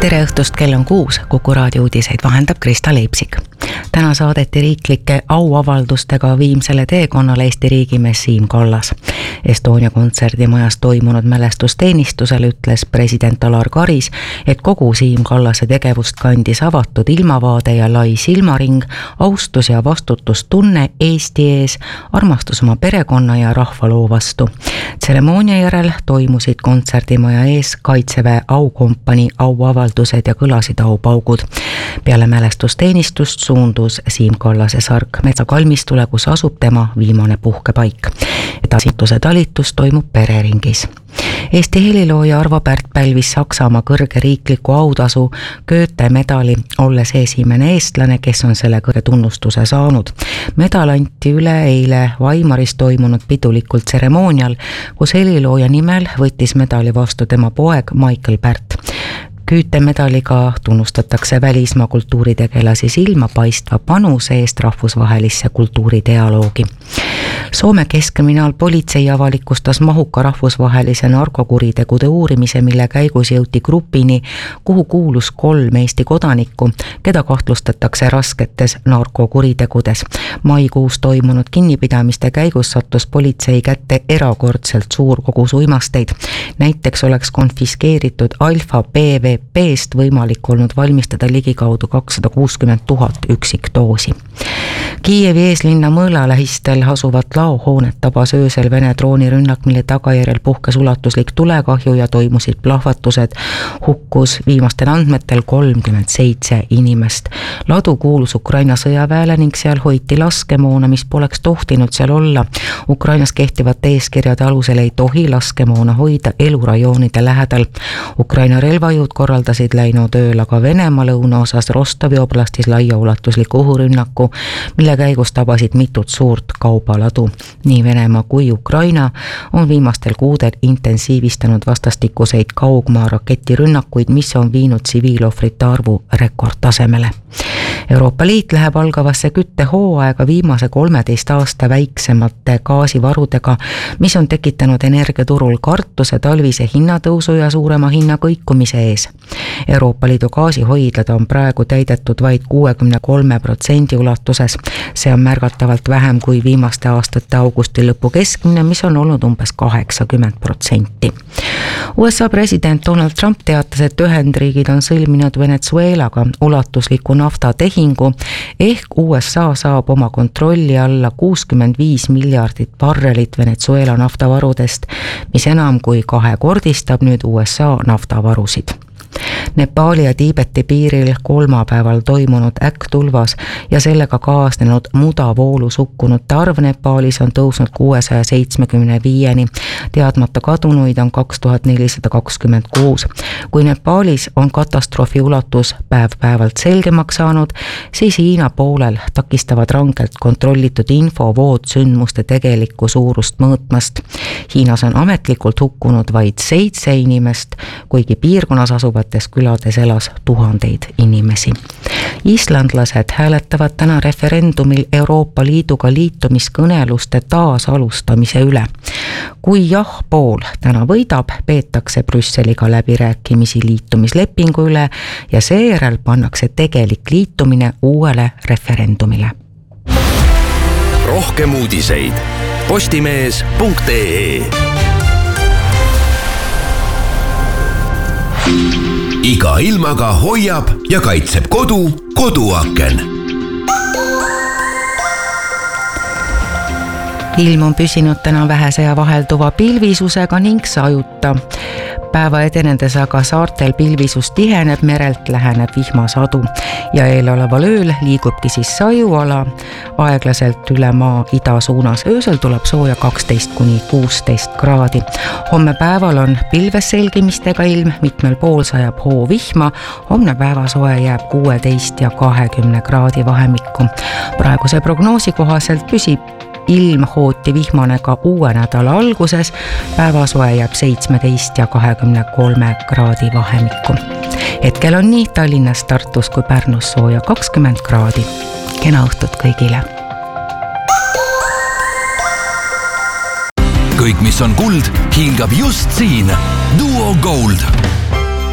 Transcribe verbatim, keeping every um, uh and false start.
Tere õhtust, kell on kuus, Kuku raadio uudiseid vahendab Krista Leipsik. Täna saadeti riiklike auavaldustega viimsele teekonnale Eesti riigimees Siim Kallas. Estonia kontserdimajas toimunud mälestusteenistusel ütles president Alar Karis, et kogu Siim Kallase tegevust kandis avatud ilmavaade ja lai silmaring, austus ja vastutustunne Eesti ees, armastus oma perekonna ja rahvaloo vastu. Tseremoonia järel toimusid kontserdimaja ees Kaitseväe aukompanii auavaldused ja kõlasid aupaugud. Peale mälestusteenistust suundus Siim Kallase sark metsakalmistule, kus asub tema viimane puhkepaik. Edasituse talitus toimub pereringis. Eesti helilooja Arvo Pärt pälvis Saksamaa kõrge riikliku autasu Goethe medali, olles esimene eestlane, kes on selle kõrge tunnustuse saanud. Medal anti üle eile Weimaris toimunud pidulikul tseremoonial, kus helilooja nimel võttis medali vastu tema poeg Michael Pärt. Goethe medaliga tunnustatakse välismaa kultuuritegelasi silmapaistva panuse eest rahvusvahelisse kultuuridialoogi. Soome keskkriminaalpolitsei avalikustas mahuka rahvusvahelise narkokuritegude uurimise, mille käigus jõuti grupini, kuhu kuulus kolm Eesti kodanikku, keda kahtlustatakse rasketes narkokuritegudes. Maikuus toimunud kinnipidamiste käigus sattus politsei kätte erakordselt suur kogus uimasteid. Näiteks oleks konfiskeeritud Alfa B V P-st võimalik olnud valmistada ligikaudu kakssada kuuskümmend tuhat üksikdoosi. Kiievi eeslinna mõõla lähistel asuvat laohoonet tabas öösel Vene droonirünnak, mille tagajärjel puhkes ulatuslik tulekahju ja toimusid plahvatused. Hukkus viimastel andmetel kolmkümmend seitse inimest. Ladu kuulus Ukraina sõjaväele ning seal hoiti laskemoona, mis poleks tohtinud seal olla. Ukrainas kehtivate eeskirjade alusel ei tohi laskemoona hoida elurajoonide lähedal. Ukraina relvajõud korraldasid läinud ööl aga Venemaa lõunaosas Rostovi oblastis laiaulatusliku õhurünnaku, mille käigus tabasid mitut suurt kaubaladu. Nii Venemaa kui Ukraina on viimastel kuudel intensiivistanud vastastikuseid kaugmaa raketirünnakuid, mis on viinud tsiviilohvrite arvu rekordtasemele. Euroopa Liit läheb algavasse küttehooaega viimase kolmeteist aasta väiksemate gaasivarudega, mis on tekitanud energiaturul kartuse talvise hinnatõusu ja suurema hinna kõikumise ees. Euroopa Liidu gaasihoidlad on praegu täidetud vaid kuuekümne kolme protsendi ulatuses. See on märgatavalt vähem kui viimaste aastate augusti lõpu keskmine, mis on olnud umbes kaheksakümmend protsenti. U S A president Donald Trump teatas, et Ühendriigid on sõlminud Venezuelaga ulatusliku naftatehingu, ehk U S A saab oma kontrolli alla kuuskümmend viis miljardit barrelit Venezuela naftavarudest, mis enam kui kahekordistab nüüd U S A naftavarusid. Nepaali ja Tiibeti piiril kolmapäeval toimunud äkktulvas ja sellega kaasnenud mudavoolu sukkunute arv Nepaalis on tõusnud kuuesaja seitsmekümne viieni. Teadmata kadunuid on kaks tuhat nelisada kakskümmend kuus. Kui Nepaalis on katastroofi ulatus päev-päevalt selgemaks saanud, siis Hiina poolel takistavad rangelt kontrollitud infovood sündmuste tegelikku suurust mõõtmast. Hiinas on ametlikult hukkunud vaid seitse inimest, kuigi piirkonnas asuvates külades elas tuhandeid inimesi. Islandlased hääletavad täna referendumil Euroopa Liiduga liitumiskõneluste taasalustamise üle. Kui jah pool täna võidab, peetakse Brüsseliga läbirääkimisi liitumislepingu üle ja seejärel pannakse tegelik liitumine uuele referendumile. Rohkem uudiseid postimees punkt ee. Iga ilmaga hoiab ja kaitseb kodu koduaken. Ilm on püsinud täna vähese ja vahelduva pilvisusega ning sajuta. Päeva edenedes aga saartel pilvisus tiheneb, merelt läheneb vihmasadu ja eeloleval ööl liigubki siis sajuala aeglaselt üle maa ida suunas. Öösel tuleb sooja kaksteist kuni kuusteist kraadi. Homme päeval on pilves selgimistega ilm, mitmel pool sajab hoo vihma. Homne päevasoe jääb kuueteist ja kahekümne kraadi vahemikku. Praeguse prognoosi kohaselt püsib ilm hooti vihmane ka uue nädala alguses, päevasoe jääb seitsmeteist ja kahekümne kolme kraadi vahemikku. Hetkel on nii Tallinnas, Tartus kui Pärnus sooja kakskümmend kraadi. Kena õhtut kõigile! Kõik, mis on kuld, hingab just siin. Duo Gold.